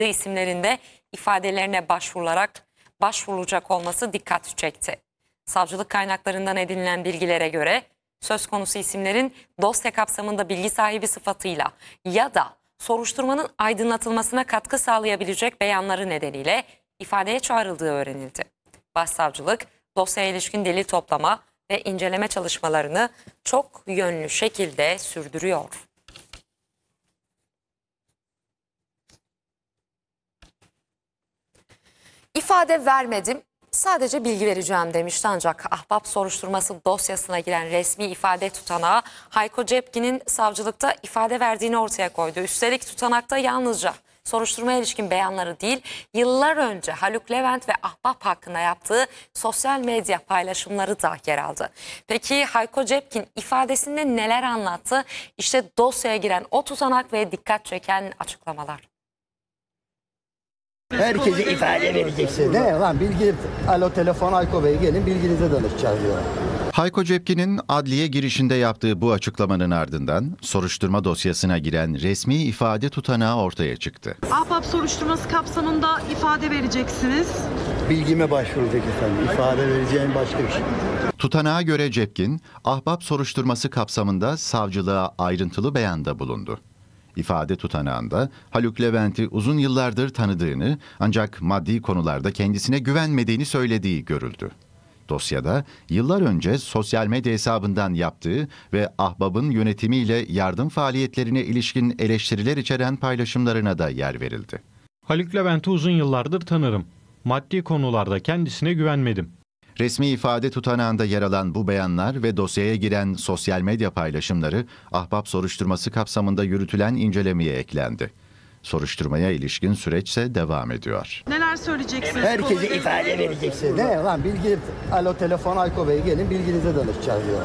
isimlerinde ifadelerine başvurulacak olması dikkat çekti. Savcılık kaynaklarından edinilen bilgilere göre söz konusu isimlerin dosya kapsamında bilgi sahibi sıfatıyla ya da soruşturmanın aydınlatılmasına katkı sağlayabilecek beyanları nedeniyle ifadeye çağrıldığı öğrenildi. Başsavcılık dosyaya ilişkin delil toplama ve inceleme çalışmalarını çok yönlü şekilde sürdürüyor. İfade vermedim, sadece bilgi vereceğim demişti ancak Ahbap soruşturması dosyasına giren resmi ifade tutanağı Hayko Cepkin'in savcılıkta ifade verdiğini ortaya koydu. Üstelik tutanakta yalnızca soruşturmaya ilişkin beyanları değil, yıllar önce Haluk Levent ve Ahbap hakkında yaptığı sosyal medya paylaşımları da yer aldı. Peki Hayko Cepkin ifadesinde neler anlattı? İşte dosyaya giren o tutanak ve dikkat çeken açıklamalar. Herkese ifade vereceksin. Ne lan bilgi, alo telefon Hayko Bey gelin bilginize danışacağız diyor. Hayko Cepkin'in adliye girişinde yaptığı bu açıklamanın ardından soruşturma dosyasına giren resmi ifade tutanağı ortaya çıktı. Ahbap soruşturması kapsamında ifade vereceksiniz. Bilgime başvuracak efendim. İfade vereceğim başka bir şey. Tutanağa göre Cepkin, Ahbap soruşturması kapsamında savcılığa ayrıntılı beyanda bulundu. İfade tutanağında Haluk Levent'i uzun yıllardır tanıdığını ancak maddi konularda kendisine güvenmediğini söylediği görüldü. Dosyada yıllar önce sosyal medya hesabından yaptığı ve Ahbap'ın yönetimiyle yardım faaliyetlerine ilişkin eleştiriler içeren paylaşımlarına da yer verildi. Haluk Levent'i uzun yıllardır tanırım. Maddi konularda kendisine güvenmedim. Resmi ifade tutanağında yer alan bu beyanlar ve dosyaya giren sosyal medya paylaşımları Ahbap soruşturması kapsamında yürütülen incelemeye eklendi. Soruşturmaya ilişkin süreç ise devam ediyor. Neler söyleyeceksiniz? Herkese ifade vereceksin. Ne lan bilgi, alo telefon Hayko Bey gelin bilginize danışacağız diyor.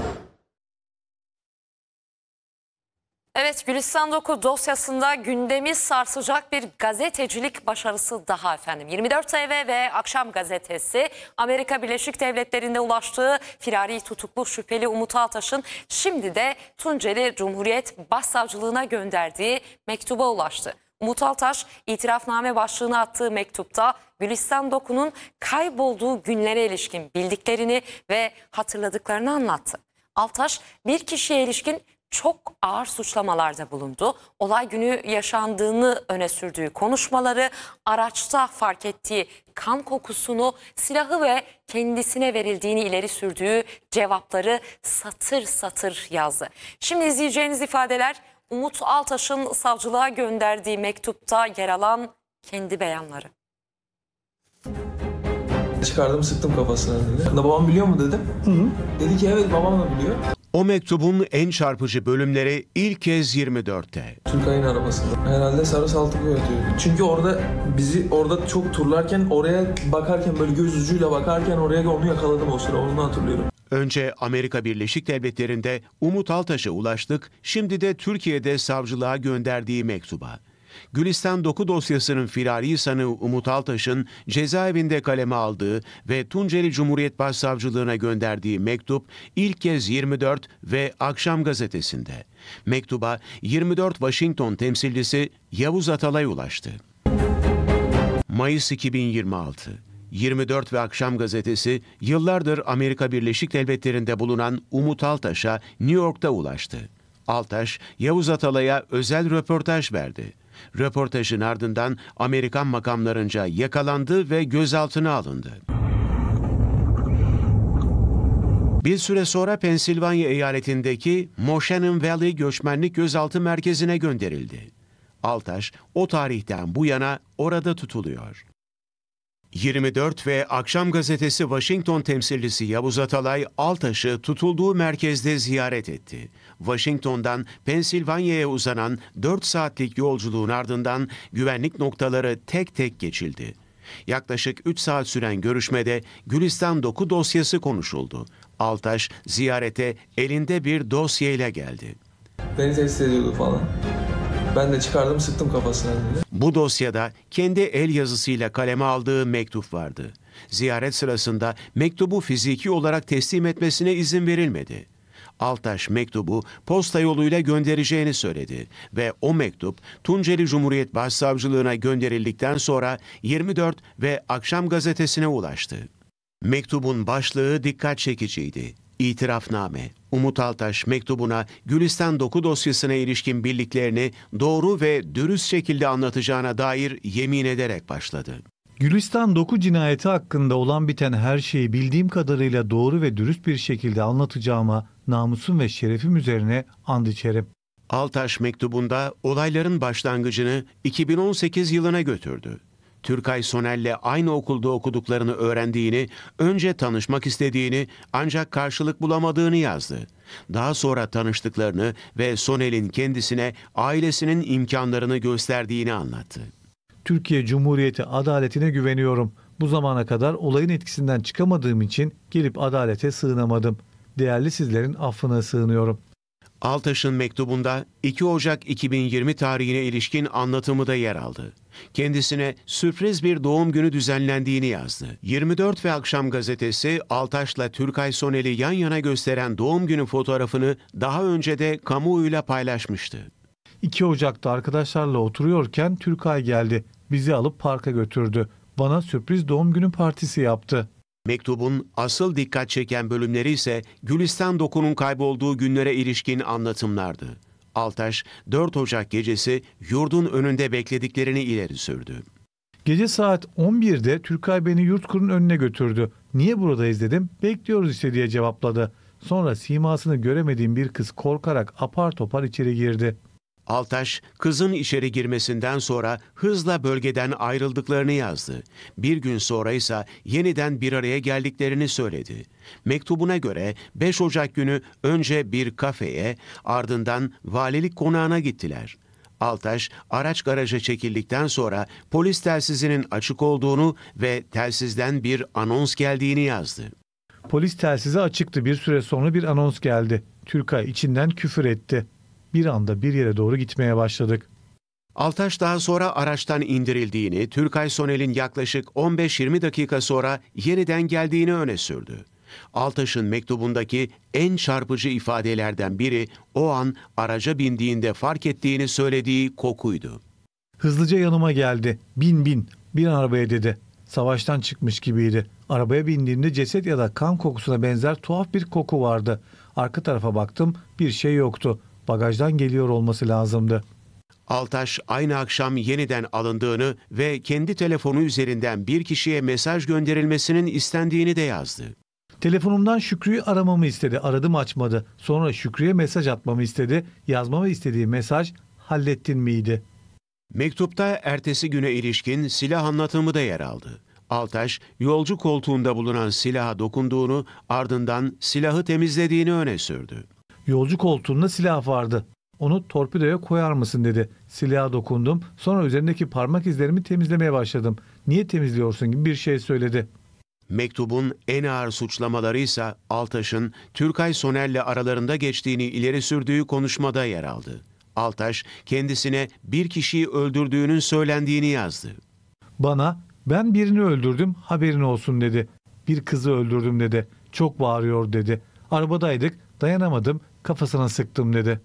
Evet, Gülistan Doku dosyasında gündemi sarsacak bir gazetecilik başarısı daha efendim. 24 TV ve Akşam Gazetesi Amerika Birleşik Devletleri'nde ulaştığı firari tutuklu şüpheli Umut Altaş'ın şimdi de Tunceli Cumhuriyet Başsavcılığına gönderdiği mektuba ulaştı. Umut Altaş itirafname başlığını attığı mektupta Gülistan Doku'nun kaybolduğu günlere ilişkin bildiklerini ve hatırladıklarını anlattı. Altaş bir kişiye ilişkin çok ağır suçlamalarda bulundu. Olay günü yaşandığını öne sürdüğü konuşmaları, araçta fark ettiği kan kokusunu, silahı ve kendisine verildiğini ileri sürdüğü cevapları satır satır yazdı. Şimdi izleyeceğiniz ifadeler Umut Altaş'ın savcılığa gönderdiği mektupta yer alan kendi beyanları. Çıkardım sıktım kafasına dedi. Babam biliyor mu dedim. Dedi ki evet babam da biliyor. O mektubun en çarpıcı bölümleri ilk kez 24'te. Türkay'ın arabasında. Herhalde sarı saltık yatıyor. Çünkü orada çok turlarken oraya bakarken böyle göz ucuyla bakarken oraya onu yakaladım o sıra onu hatırlıyorum. Önce Amerika Birleşik Devletleri'nde Umut Altaş'a ulaştık, şimdi de Türkiye'de savcılığa gönderdiği mektuba. Gülistan Doku dosyasının firari sanığı Umut Altaş'ın cezaevinde kaleme aldığı ve Tunceli Cumhuriyet Başsavcılığına gönderdiği mektup ilk kez 24 ve Akşam Gazetesi'nde. Mektuba 24 Washington temsilcisi Yavuz Atalay ulaştı. Mayıs 2026. 24 ve Akşam Gazetesi yıllardır Amerika Birleşik Devletleri'nde bulunan Umut Altaş'a New York'ta ulaştı. Altaş, Yavuz Atalay'a özel röportaj verdi. Röportajın ardından Amerikan makamlarınca yakalandı ve gözaltına alındı. Bir süre sonra Pensilvanya eyaletindeki Moshannon Valley Göçmenlik Gözaltı Merkezi'ne gönderildi. Altaş, o tarihten bu yana orada tutuluyor. 24 ve Akşam Gazetesi Washington temsilcisi Yavuz Atalay, Altaş'ı tutulduğu merkezde ziyaret etti. Washington'dan Pensilvanya'ya uzanan 4 saatlik yolculuğun ardından güvenlik noktaları tek tek geçildi. Yaklaşık 3 saat süren görüşmede Gülistan Doku dosyası konuşuldu. Altaş ziyarete elinde bir dosyayla geldi. Beni tehdit ediyordu falan. Ben de çıkardım sıktım kafasına dedi. Bu dosyada kendi el yazısıyla kaleme aldığı mektup vardı. Ziyaret sırasında mektubu fiziki olarak teslim etmesine izin verilmedi. Altaş mektubu posta yoluyla göndereceğini söyledi ve o mektup Tunceli Cumhuriyet Başsavcılığına gönderildikten sonra 24 ve Akşam Gazetesi'ne ulaştı. Mektubun başlığı dikkat çekiciydi. İtirafname. Umut Altaş mektubuna Gülistan Doku dosyasına ilişkin bildiklerini doğru ve dürüst şekilde anlatacağına dair yemin ederek başladı. Gülistan Doku cinayeti hakkında olan biten her şeyi bildiğim kadarıyla doğru ve dürüst bir şekilde anlatacağıma namusum ve şerefim üzerine and içerim. Altaş mektubunda olayların başlangıcını 2018 yılına götürdü. Türkay Sonel'le aynı okulda okuduklarını öğrendiğini, önce tanışmak istediğini ancak karşılık bulamadığını yazdı. Daha sonra tanıştıklarını ve Sonel'in kendisine ailesinin imkanlarını gösterdiğini anlattı. Türkiye Cumhuriyeti adaletine güveniyorum. Bu zamana kadar olayın etkisinden çıkamadığım için gelip adalete sığınamadım. Değerli sizlerin affına sığınıyorum. Altaş'ın mektubunda 2 Ocak 2020 tarihine ilişkin anlatımı da yer aldı. Kendisine sürpriz bir doğum günü düzenlendiğini yazdı. 24 ve Akşam Gazetesi Altaş'la Türkay Sonel'i yan yana gösteren doğum günü fotoğrafını daha önce de kamuoyuyla paylaşmıştı. 2 Ocak'ta arkadaşlarla oturuyorken Türkay geldi. Bizi alıp parka götürdü. Bana sürpriz doğum günü partisi yaptı. Mektubun asıl dikkat çeken bölümleri ise Gülistan Doku'nun kaybolduğu günlere ilişkin anlatımlardı. Altaş, 4 Ocak gecesi yurdun önünde beklediklerini ileri sürdü. Gece saat 11'de Türkay beni Yurtkur'un önüne götürdü. Niye buradayız dedim. Bekliyoruz işte diye cevapladı. Sonra simasını göremediğim bir kız korkarak apar topar içeri girdi. Altaş, kızın içeri girmesinden sonra hızla bölgeden ayrıldıklarını yazdı. Bir gün sonra ise yeniden bir araya geldiklerini söyledi. Mektubuna göre 5 Ocak günü önce bir kafeye, ardından valilik konağına gittiler. Altaş, araç garaja çekildikten sonra polis telsizinin açık olduğunu ve telsizden bir anons geldiğini yazdı. Polis telsizi açıktı. Bir süre sonra bir anons geldi. Türkay içinden küfür etti. Bir anda bir yere doğru gitmeye başladık. Altaş daha sonra araçtan indirildiğini, Türkay Sonel'in yaklaşık 15-20 dakika sonra yeniden geldiğini öne sürdü. Altaş'ın mektubundaki en çarpıcı ifadelerden biri o an araca bindiğinde fark ettiğini söylediği kokuydu. Hızlıca yanıma geldi. Bin, bir arabaya dedi. Savaştan çıkmış gibiydi. Arabaya bindiğimde ceset ya da kan kokusuna benzer tuhaf bir koku vardı. Arka tarafa baktım, bir şey yoktu. Bagajdan geliyor olması lazımdı. Altaş aynı akşam yeniden alındığını ve kendi telefonu üzerinden bir kişiye mesaj gönderilmesinin istendiğini de yazdı. Telefonumdan Şükrü'yü aramamı istedi. Aradım açmadı. Sonra Şükrü'ye mesaj atmamı istedi. Yazmamı istediği mesaj hallettin miydi? Mektupta ertesi güne ilişkin silah anlatımı da yer aldı. Altaş, yolcu koltuğunda bulunan silaha dokunduğunu, ardından silahı temizlediğini öne sürdü. Yolcu koltuğunda silah vardı. Onu torpidoya koyar mısın dedi. Silaha dokundum. Sonra üzerindeki parmak izlerimi temizlemeye başladım. Niye temizliyorsun gibi bir şey söyledi. Mektubun en ağır suçlamaları ise Altaş'ın Türkay Sonel'le aralarında geçtiğini ileri sürdüğü konuşmada yer aldı. Altaş, kendisine bir kişiyi öldürdüğünün söylendiğini yazdı. Bana ben birini öldürdüm haberin olsun dedi. Bir kızı öldürdüm dedi. Çok bağırıyor dedi. Arabadaydık, dayanamadım, kafasına sıktım dedi.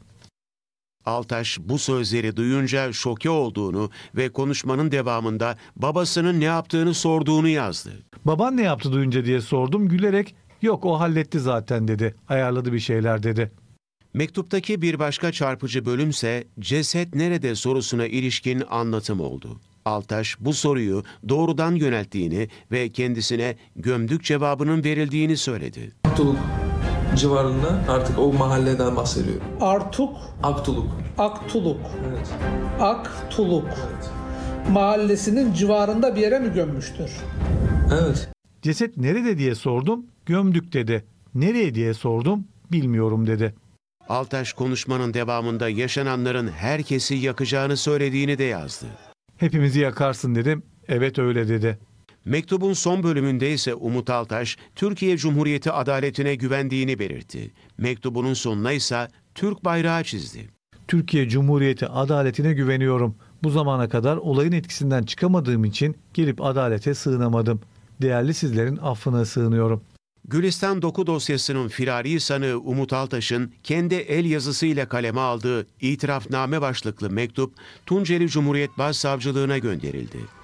Altaş bu sözleri duyunca şoke olduğunu ve konuşmanın devamında babasının ne yaptığını sorduğunu yazdı. Baban ne yaptı duyunca diye sordum, gülerek yok o halletti zaten dedi. Ayarladı bir şeyler dedi. Mektuptaki bir başka çarpıcı bölümse ceset nerede sorusuna ilişkin anlatım oldu. Altaş bu soruyu doğrudan yönelttiğini ve kendisine gömdük cevabının verildiğini söyledi. Aktuluk civarında, artık o mahalleden bahsediyorum. Aktuluk. Evet. Aktuluk. Mahallesinin civarında bir yere mi gömmüştür? Evet. Ceset nerede diye sordum, gömdük dedi. Nereye diye sordum, bilmiyorum dedi. Altaş konuşmanın devamında yaşananların herkesi yakacağını söylediğini de yazdı. Hepimizi yakarsın dedim, evet öyle dedi. Mektubun son bölümünde ise Umut Altaş, Türkiye Cumhuriyeti adaletine güvendiğini belirtti. Mektubunun sonuna ise Türk bayrağı çizdi. Türkiye Cumhuriyeti adaletine güveniyorum. Bu zamana kadar olayın etkisinden çıkamadığım için gelip adalete sığınamadım. Değerli sizlerin affına sığınıyorum. Gülistan Doku dosyasının firari sanığı Umut Altaş'ın kendi el yazısıyla kaleme aldığı itirafname başlıklı mektup Tunceli Cumhuriyet Başsavcılığına gönderildi.